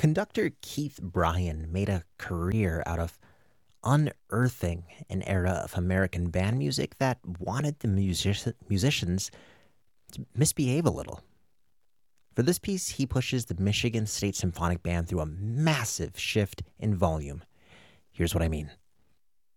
Conductor Keith Bryan made a career out of unearthing an era of American band music that wanted the musicians to misbehave a little. For this piece, he pushes the Michigan State Symphonic Band through a massive shift in volume. Here's what I mean.